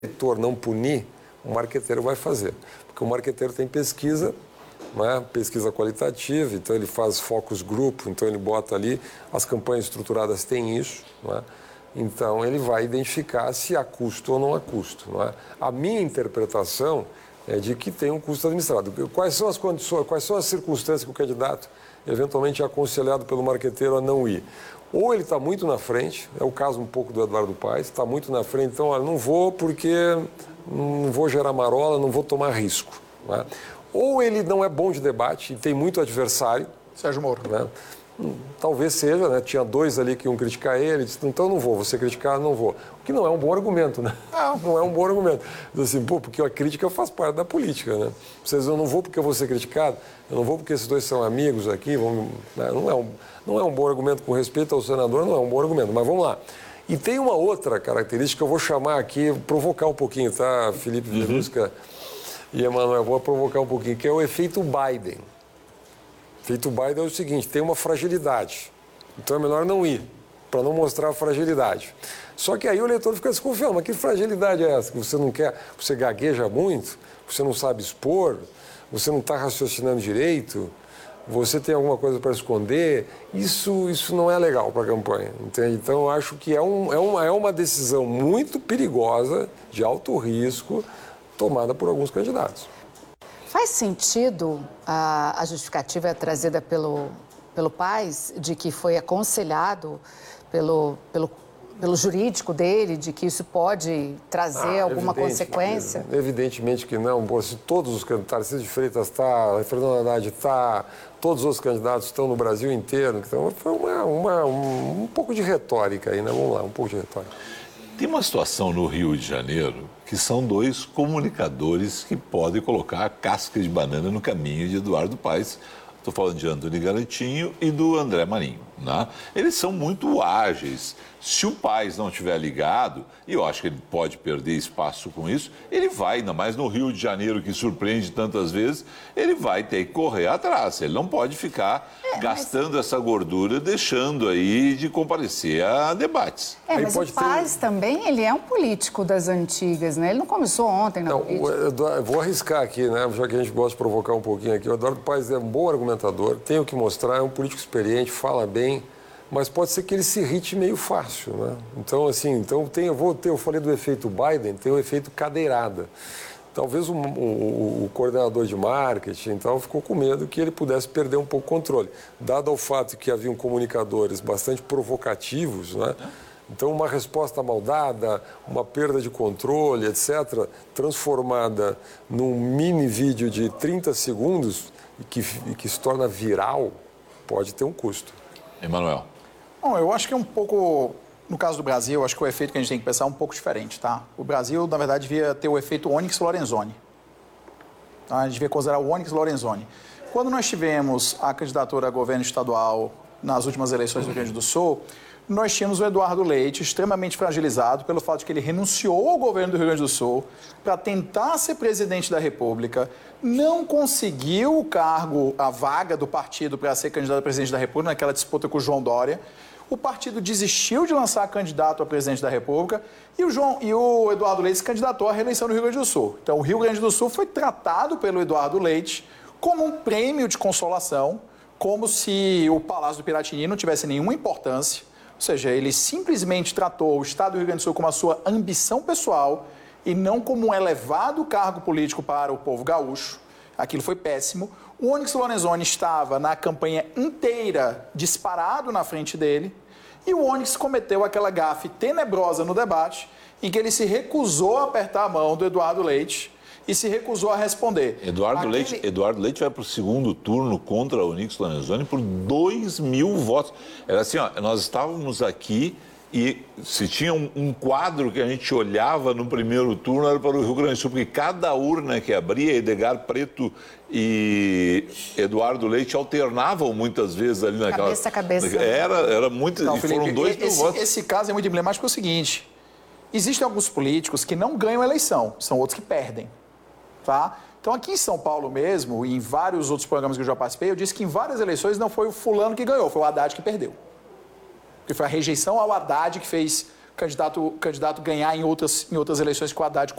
eleitor não punir, o marqueteiro vai fazer. Porque o marqueteiro tem pesquisa, né? Pesquisa qualitativa, então ele faz focus group, então ele bota ali, as campanhas estruturadas têm isso, né? Então ele vai identificar se há custo ou não há custo, né? A minha interpretação é de que tem um custo administrado. Quais são as condições, quais são as circunstâncias que o candidato eventualmente é aconselhado pelo marqueteiro a não ir? Ou ele está muito na frente, é o caso um pouco do Eduardo Paes, está muito na frente, então, olha, não vou porque não vou gerar marola, não vou tomar risco, né? Ou ele não é bom de debate e tem muito adversário. Sérgio Moro. Né? Talvez seja, né? Tinha dois ali que iam criticar ele, disse, então não vou, você criticar, não vou. O que não é um bom argumento, né? Não é um bom argumento. Diz assim, pô, porque a crítica faz parte da política, né? Vocês, eu não vou porque eu vou ser criticado, eu não vou porque esses dois são amigos aqui, né? Não é um bom argumento com respeito ao senador, não é um bom argumento, mas vamos lá. E tem uma outra característica que eu vou chamar aqui, provocar um pouquinho, tá, Felipe Verusca e Emanuel, vou provocar um pouquinho, que é o efeito Biden. O efeito Biden é o seguinte, tem uma fragilidade, então é melhor não ir, para não mostrar a fragilidade. Só que aí o eleitor fica desconfiando, mas que fragilidade é essa? Que você não quer, você gagueja muito, você não sabe expor, você não está raciocinando direito, você tem alguma coisa para esconder, isso não é legal para a campanha, entende? Então eu acho que é uma decisão muito perigosa, de alto risco, tomada por alguns candidatos. Faz sentido a justificativa trazida pelo Paes de que foi aconselhado pelo jurídico dele, de que isso pode trazer alguma consequência? Evidentemente que não. Se todos os candidatos, Tarcísio de Freitas está, Fernando Haddad está, todos os candidatos estão no Brasil inteiro, então foi um pouco de retórica aí, né? Vamos lá, um pouco de retórica. Tem uma situação no Rio de Janeiro que são dois comunicadores que podem colocar a casca de banana no caminho de Eduardo Paes. Estou falando de Antony Garotinho e do André Marinho, né? Eles são muito ágeis. Se o Paes não estiver ligado, e eu acho que ele pode perder espaço com isso, ele vai, ainda mais no Rio de Janeiro, que surpreende tantas vezes, ele vai ter que correr atrás. Ele não pode ficar gastando essa gordura, deixando aí de comparecer a debates. Mas o Paes também, ele é um político das antigas, né? Ele não começou ontem na política. Eu vou arriscar aqui, né? Já que a gente gosta de provocar um pouquinho aqui. O Eduardo Paes é um bom argumentador, tem o que mostrar, é um político experiente, fala bem, mas pode ser que ele se irrite meio fácil, né? Então, assim, eu falei do efeito Biden, tem o efeito cadeirada. Talvez o coordenador de marketing então, ficou com medo que ele pudesse perder um pouco o controle. Dado ao fato que haviam comunicadores bastante provocativos, né? Então, uma resposta mal dada, uma perda de controle, etc., transformada num mini vídeo de 30 segundos e que se torna viral, pode ter um custo. Emanuel. Bom, eu acho que é um pouco, no caso do Brasil, eu acho que o efeito que a gente tem que pensar é um pouco diferente, tá? O Brasil, na verdade, devia ter o efeito Onyx Lorenzoni. Tá? A gente devia considerar o Onyx Lorenzoni. Quando nós tivemos a candidatura a governo estadual nas últimas eleições do Rio Grande do Sul, nós tínhamos o Eduardo Leite extremamente fragilizado pelo fato de que ele renunciou ao governo do Rio Grande do Sul para tentar ser presidente da República, não conseguiu o cargo, a vaga do partido para ser candidato a presidente da República naquela disputa com o João Dória. O partido desistiu de lançar candidato a presidente da República e o Eduardo Leite se candidatou à reeleição no Rio Grande do Sul. Então, o Rio Grande do Sul foi tratado pelo Eduardo Leite como um prêmio de consolação, como se o Palácio do Piratini não tivesse nenhuma importância. Ou seja, ele simplesmente tratou o Estado do Rio Grande do Sul como a sua ambição pessoal e não como um elevado cargo político para o povo gaúcho. Aquilo foi péssimo. O Onyx Lorenzoni estava na campanha inteira disparado na frente dele e o Onyx cometeu aquela gafe tenebrosa no debate em que ele se recusou a apertar a mão do Eduardo Leite e se recusou a responder. Eduardo Leite vai para o segundo turno contra o Onyx Lorenzoni por 2.000 votos. Era assim, ó, nós estávamos aqui e se tinha um quadro que a gente olhava no primeiro turno era para o Rio Grande do Sul, porque cada urna que abria, Edgar Preto e Eduardo Leite alternavam muitas vezes ali naquela... Cabeça a cabeça. Era muito... Não, e Felipe, foram 2.000 votos. Esse caso é muito emblemático, é o seguinte, existem alguns políticos que não ganham eleição, são outros que perdem. Tá? Então, aqui em São Paulo mesmo, e em vários outros programas que eu já participei, eu disse que em várias eleições não foi o fulano que ganhou, foi o Haddad que perdeu. Porque foi a rejeição ao Haddad que fez candidato ganhar em outras eleições que o Haddad